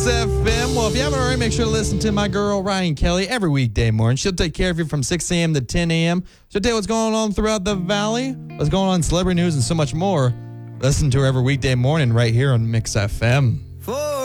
FM. Well, if you haven't already, make sure to listen to my girl, Ryan Kelly, every weekday morning. She'll take care of you from 6 a.m. to 10 a.m. She'll tell you what's going on throughout the valley, what's going on in celebrity news, and so much more. Listen to her every weekday morning right here on Mix FM.